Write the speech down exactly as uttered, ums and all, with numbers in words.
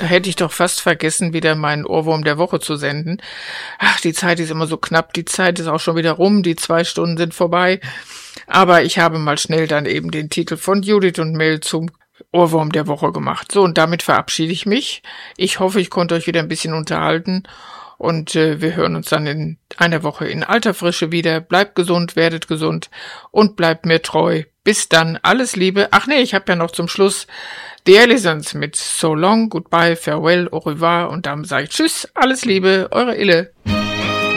Da hätte ich doch fast vergessen, wieder meinen Ohrwurm der Woche zu senden. Ach, die Zeit ist immer so knapp, die Zeit ist auch schon wieder rum, die zwei Stunden sind vorbei. Aber ich habe mal schnell dann eben den Titel von Judith und Mel zum Ohrwurm der Woche gemacht. So, und damit verabschiede ich mich. Ich hoffe, ich konnte euch wieder ein bisschen unterhalten. Und äh, wir hören uns dann in einer Woche in alter Frische wieder. Bleibt gesund, werdet gesund und bleibt mir treu. Bis dann, alles Liebe. Ach nee, ich habe ja noch zum Schluss The Allisons mit So Long, Goodbye, Farewell, Au revoir und dann sage ich Tschüss, alles Liebe, eure Ille.